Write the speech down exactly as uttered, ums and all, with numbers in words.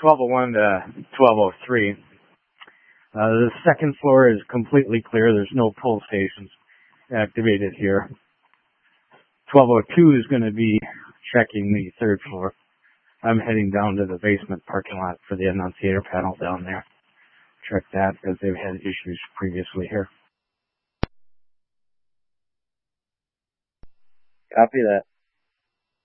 twelve oh one to twelve oh three. Uh, the second floor is completely clear. There's no pull stations activated here. twelve oh two is going to be checking the third floor. I'm heading down to the basement parking lot for the annunciator panel down there. Check that because they've had issues previously here. Copy that.